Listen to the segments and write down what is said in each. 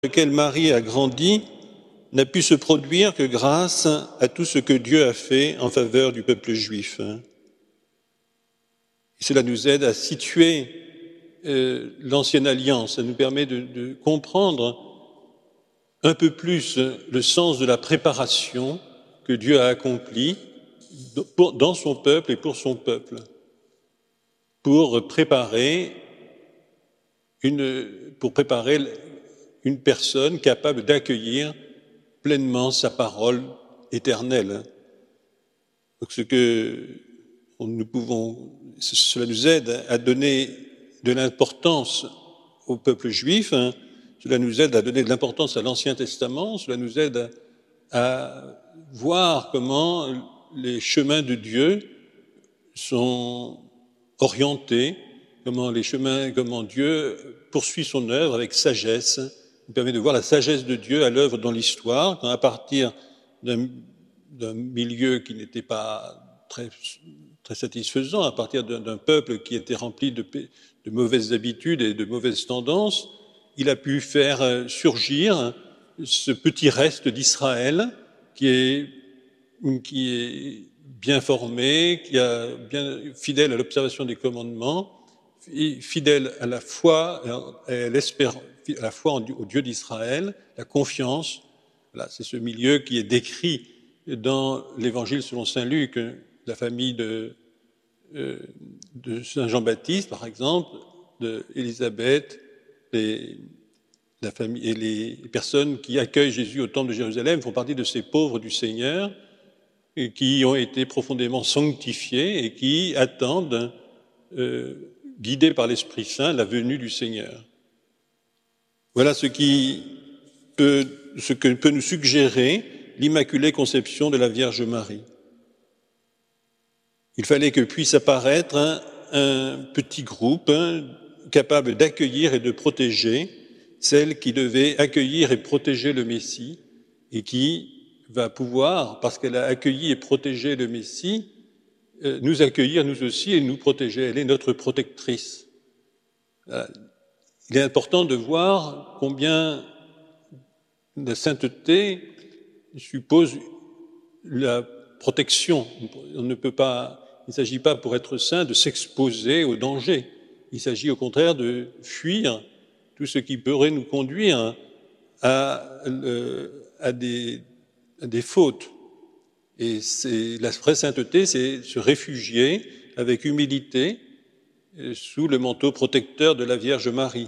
lequel Marie a grandi n'a pu se produire que grâce à tout ce que Dieu a fait en faveur du peuple juif. Et cela nous aide à situer l'ancienne alliance, ça nous permet de comprendre un peu plus le sens de la préparation que Dieu a accomplie dans son peuple et pour son peuple, pour préparer une personne capable d'accueillir pleinement sa parole éternelle. Donc cela nous aide à donner de l'importance au peuple juif, cela nous aide à donner de l'importance à l'Ancien Testament, cela nous aide à voir comment les chemins de Dieu sont orientés, comment Dieu poursuit son œuvre avec sagesse, nous permet de voir la sagesse de Dieu à l'œuvre dans l'histoire, quand à partir d'un milieu qui n'était pas très satisfaisant, à partir d'un peuple qui était rempli de mauvaises habitudes et de mauvaises tendances, il a pu faire surgir ce petit reste d'Israël qui est bien formé, qui est bien fidèle à l'observation des commandements, fidèle à la foi, au Dieu d'Israël, la confiance. Voilà, c'est ce milieu qui est décrit dans l'Évangile selon saint Luc, la famille de saint Jean-Baptiste, par exemple, d'Élisabeth, la famille et les personnes qui accueillent Jésus au temple de Jérusalem font partie de ces pauvres du Seigneur et qui ont été profondément sanctifiés et qui attendent, guidés par l'Esprit Saint, la venue du Seigneur. Voilà ce que peut nous suggérer l'Immaculée Conception de la Vierge Marie. Il fallait que puisse apparaître un petit groupe capable d'accueillir et de protéger celle qui devait accueillir et protéger le Messie et qui va pouvoir, parce qu'elle a accueilli et protégé le Messie, nous accueillir nous aussi et nous protéger. Elle est notre protectrice. Il est important de voir combien la sainteté suppose la protection. Il ne s'agit pas pour être saint de s'exposer au danger. Il s'agit au contraire de fuir tout ce qui pourrait nous conduire à des fautes. Et la vraie sainteté, c'est se réfugier avec humilité sous le manteau protecteur de la Vierge Marie.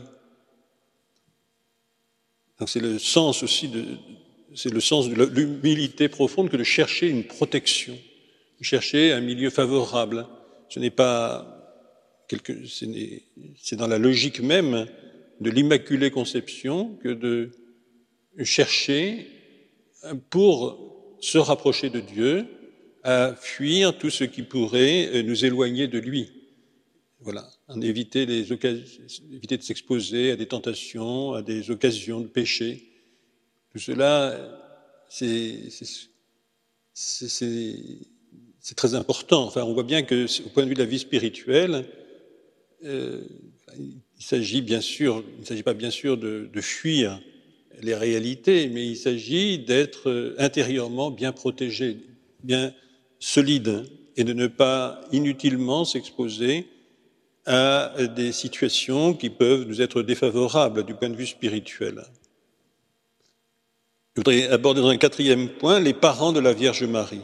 Donc c'est le sens de l'humilité profonde que de chercher une protection, de chercher un milieu favorable. C'est dans la logique même de l'Immaculée Conception que de chercher, pour se rapprocher de Dieu, à fuir tout ce qui pourrait nous éloigner de lui. Voilà, éviter de s'exposer à des tentations, à des occasions de péché. Tout cela, c'est très important. Enfin, on voit bien que, au point de vue de la vie spirituelle, il ne s'agit pas bien sûr de fuir les réalités, mais il s'agit d'être intérieurement bien protégé, bien solide, et de ne pas inutilement s'exposer à des situations qui peuvent nous être défavorables du point de vue spirituel. Je voudrais aborder dans un quatrième point les parents de la Vierge Marie.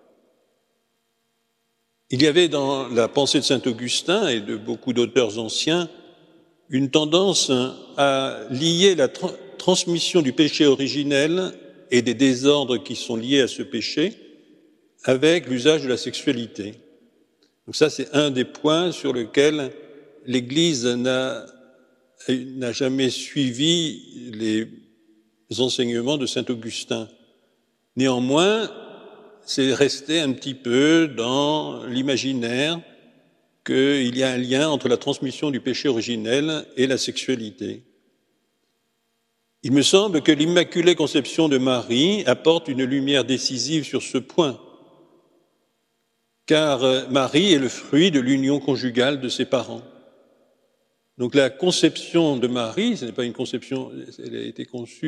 Il y avait dans la pensée de saint Augustin et de beaucoup d'auteurs anciens une tendance à lier la transmission du péché originel et des désordres qui sont liés à ce péché avec l'usage de la sexualité. Donc ça, c'est un des points sur lesquels l'Église n'a jamais suivi les enseignements de saint Augustin. Néanmoins, c'est resté un petit peu dans l'imaginaire qu'il y a un lien entre la transmission du péché originel et la sexualité. Il me semble que l'Immaculée Conception de Marie apporte une lumière décisive sur ce point, car Marie est le fruit de l'union conjugale de ses parents. Donc la conception de Marie, ce n'est pas une conception, elle a été conçue